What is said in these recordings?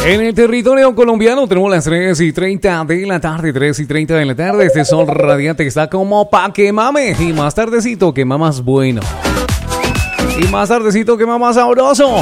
En el territorio colombiano tenemos las 3:30 de la tarde, 3:30 de la tarde. Este sol radiante que está como pa' que mame. Y más tardecito que mamas bueno. Y más tardecito que mamas sabroso.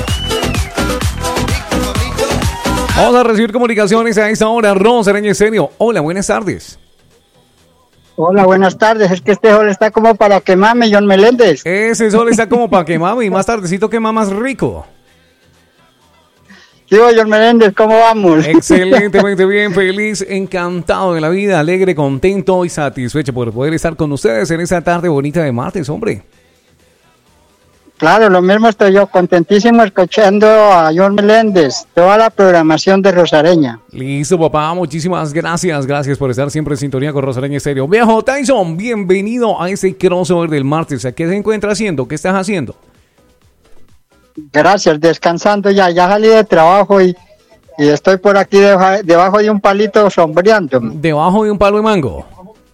Vamos a recibir comunicaciones a esta hora. Rosareña Estéreo. Hola, buenas tardes. Hola, buenas tardes. Es que este sol está como para que mame, John Meléndez. Ese sol está como para que mame y más tardecito que mamas rico. Digo, John Meléndez, ¿cómo vamos? Excelentemente bien, feliz, encantado de la vida, alegre, contento y satisfecho por poder estar con ustedes en esta tarde bonita de martes, hombre. Claro, lo mismo estoy yo, contentísimo escuchando a John Meléndez, toda la programación de Rosareña. Listo, papá, muchísimas gracias, gracias por estar siempre en sintonía con Rosareña Estéreo. Viejo Tyson, bienvenido a este crossover del martes. ¿Qué se encuentra haciendo? ¿Qué estás haciendo? Gracias, descansando ya salí de trabajo y estoy por aquí debajo de un palito sombreando. ¿Debajo de un palo de mango?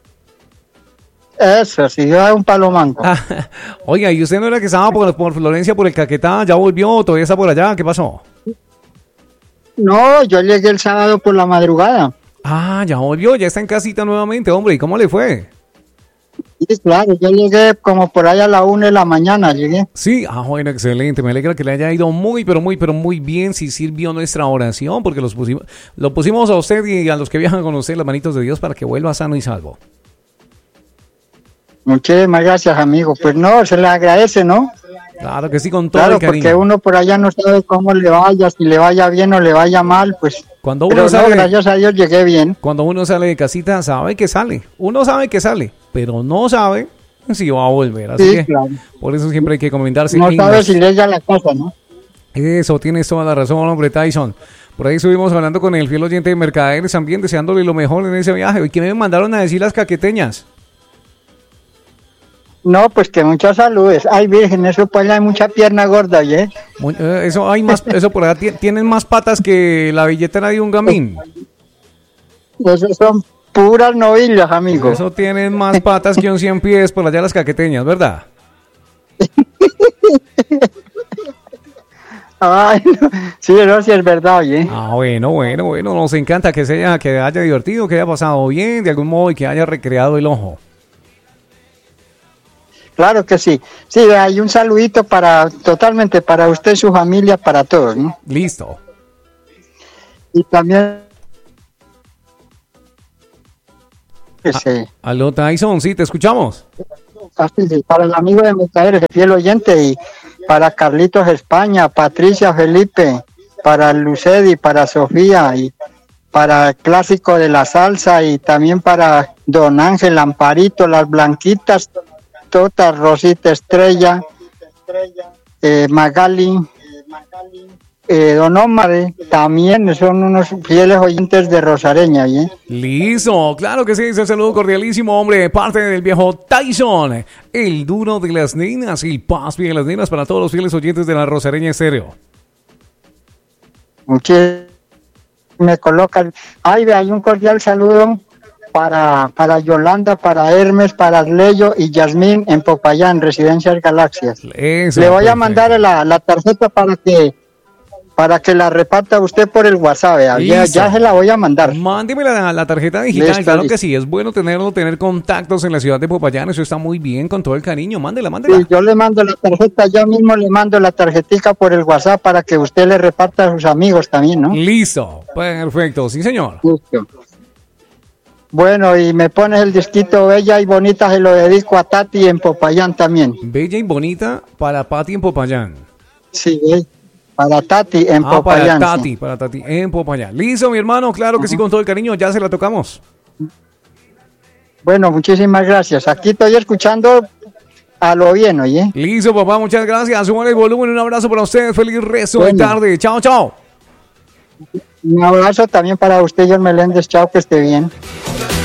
Eso, sí, debajo de un palo mango. Oiga, ¿y usted no era que estaba por Florencia, por el Caquetá? ¿Ya volvió? ¿Todavía está por allá? ¿Qué pasó? No, yo llegué el sábado por la madrugada. Ah, ya volvió, ya está en casita nuevamente, hombre. ¿Y cómo le fue? Sí, claro, yo llegué como por ahí a la 1 de la mañana, llegué. Sí, bueno, excelente, me alegra que le haya ido muy bien, si sirvió nuestra oración, porque lo pusimos a usted y a los que viajan con usted las manitos de Dios para que vuelva sano y salvo. Muchísimas gracias, amigo. Pues no, se le agradece, ¿no? Claro que sí, con todo el cariño. Porque uno por allá no sabe cómo le vaya, si le vaya bien o le vaya mal, pues... Cuando uno sale, gracias a Dios llegué bien. Cuando uno sale de casita, sabe que sale. Uno sabe que sale, pero no sabe si va a volver. Así que claro, por eso siempre hay que comentarse. No sabe si llega a la casa, ¿no? Eso, tienes toda la razón, hombre, Tyson. Por ahí estuvimos hablando con el fiel oyente de Mercaderes también, deseándole lo mejor en ese viaje. ¿Y qué me mandaron a decir las caqueteñas? No, pues que muchas saludes. Ay, virgen, eso por allá hay mucha pierna gorda, ¿eh? Eso hay más, eso por allá tienen más patas que la billetera de un gamín. Esos son puras novillas, amigo. Eso tienen más patas que un 100 pies por allá las caqueteñas, ¿verdad? Ay, no. Sí, no, sí es verdad, ¿eh? Bueno, nos encanta que haya divertido, que haya pasado bien, de algún modo, y que haya recreado el ojo. Claro que sí. Sí, hay un saludito totalmente para usted, su familia, para todos, ¿no? Listo. Y también... Aló, Tyson, sí, te escuchamos. Para el amigo de Mercaderes, el fiel oyente, y para Carlitos España, Patricia Felipe, para Lucedi, para Sofía, y para el clásico de la salsa, y también para Don Ángel, Amparito, las Blanquitas, Tota, Rosita Estrella, Magali, Don Omar, también son unos fieles oyentes de Rosareña, ¿eh? Listo, claro que sí, ese saludo cordialísimo, hombre, de parte del viejo Tyson, el duro de las nenas, el paspi de las nenas para todos los fieles oyentes de la Rosareña Estéreo. Me colocan, hay un cordial saludo para Yolanda, para Hermes, para Leyo y Yasmín en Popayán, Residencias Galaxias. Eso, le voy a mandar la tarjeta para que la reparta usted por el WhatsApp. Ya se la voy a mandar. Mándeme la tarjeta digital. Listo, claro listo. que sí, es bueno tener contactos en la ciudad de Popayán, eso está muy bien, con todo el cariño. Mándela. Sí, yo le mando la tarjeta, yo mismo le mando la tarjetica por el WhatsApp para que usted le reparta a sus amigos también, ¿no? Listo, perfecto, sí señor. Listo. Bueno, y me pones el disquito Bella y Bonita, se lo dedico a Tati en Popayán también. Bella y Bonita para Pati en Popayán. Sí, para Tati en Popayán. Para Tati en Popayán. Listo, mi hermano, claro que sí, con todo el cariño, ya se la tocamos. Bueno, muchísimas gracias. Aquí estoy escuchando a lo bien, oye. Listo, papá, muchas gracias. Suban el volumen, un abrazo para ustedes, feliz resto de tarde. Chao, chao. Un abrazo también para usted, John Meléndez. Chao, que esté bien.